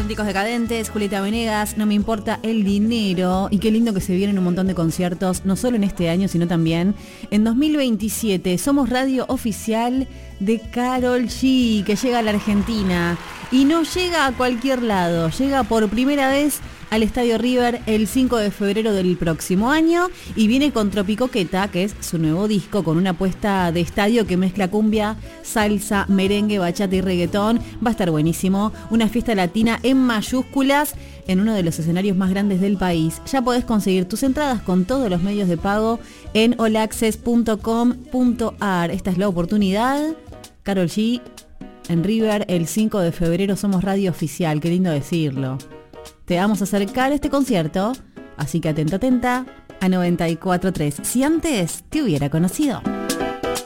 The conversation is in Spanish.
Auténticos Decadentes, Julieta Venegas, No me importa el dinero. Y qué lindo que se vienen un montón de conciertos, no solo en este año, sino también en 2027. Somos radio oficial de Karol G, que llega a la Argentina. Y no llega a cualquier lado, llega por primera vez al Estadio River el 5 de febrero del próximo año y viene con Tropicoqueta, que es su nuevo disco, con una apuesta de estadio que mezcla cumbia, salsa, merengue, bachata y reggaetón. Va a estar buenísimo, una fiesta latina en mayúsculas en uno de los escenarios más grandes del país. Ya podés conseguir tus entradas con todos los medios de pago en allaccess.com.ar. Esta es la oportunidad. Karol G en River el 5 de febrero. Somos radio oficial, qué lindo decirlo. Te vamos a acercar este concierto, así que atenta a 94.3. Si antes te hubiera conocido.